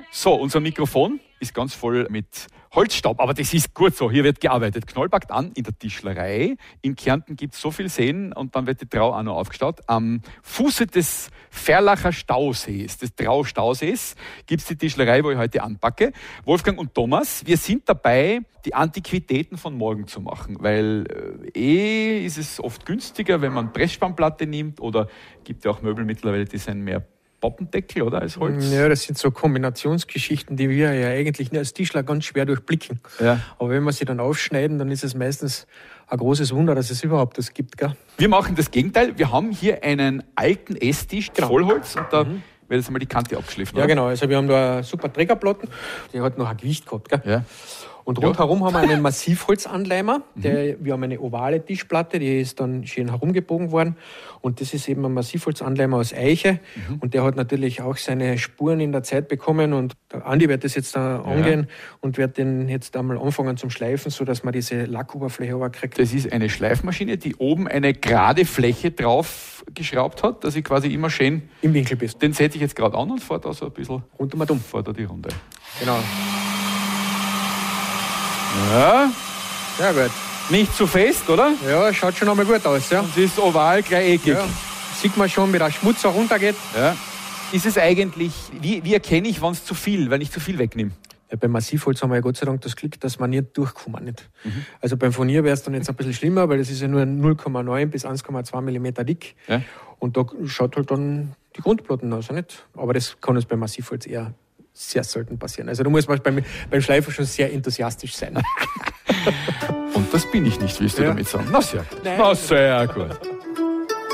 So, unser Mikrofon ist ganz voll mit Holzstaub, aber das ist gut so. Hier wird gearbeitet. Knoll packt an in der Tischlerei. In Kärnten gibt es so viel Seen und dann wird die Trau auch noch aufgestaut. Am Fuße des Ferlacher Stausees, des Trau-Stausees, gibt es die Tischlerei, wo ich heute anpacke. Wolfgang und Thomas, wir sind dabei, die Antiquitäten von morgen zu machen, weil ist es oft günstiger, wenn man Pressspanplatte nimmt oder gibt ja auch Möbel mittlerweile, die sind mehr Boppendeckel, oder, als Holz? Ja, das sind so Kombinationsgeschichten, die wir ja eigentlich als Tischler ganz schwer durchblicken. Ja. Aber wenn wir sie dann aufschneiden, dann ist es meistens ein großes Wunder, dass es überhaupt das gibt. Gell? Wir machen das Gegenteil. Wir haben hier einen alten Esstisch, Vollholz, und da wird jetzt einmal die Kante abgeschliffen. Ja, oder? genau. Also wir haben da eine super Trägerplatten, die hat noch ein Gewicht gehabt. Gell? Ja. Und rundherum haben wir einen Massivholzanleimer. Wir haben eine ovale Tischplatte, die ist dann schön herumgebogen worden. Und das ist eben ein Massivholzanleimer aus Eiche. Und der hat natürlich auch seine Spuren in der Zeit bekommen. Und der Andi wird das jetzt da angehen und wird den jetzt einmal anfangen zum Schleifen, sodass man diese Lackoberfläche kriegt. Das ist eine Schleifmaschine, die oben eine gerade Fläche drauf geschraubt hat, dass ich quasi immer schön im Winkel bist. Den setze ich jetzt gerade an und fahre da so ein bisschen rundum. Fahre da die Runde. Genau. Ja. Sehr gut. Nicht zu fest, oder? Ja, schaut schon einmal gut aus. Ja. Und es ist oval, dreieckig. Ja. Sieht man schon, wie der Schmutz auch runtergeht. Ja. Ist es eigentlich, wie erkenne ich, wenn es zu viel, wenn ich zu viel wegnehme? Ja, beim Massivholz haben wir ja Gott sei Dank das Glück, dass man nicht durchkommen. Nicht. Also beim Furnier wäre es dann jetzt ein bisschen schlimmer, weil das ist ja nur 0,9 bis 1,2 mm dick. Ja. Und da schaut halt dann die Grundplatten aus. Nicht? Aber das kann uns beim Massivholz eher sehr selten passieren. Also da muss man beim Schleifen schon sehr enthusiastisch sein. Und das bin ich nicht, willst du damit sagen? Na sehr gut.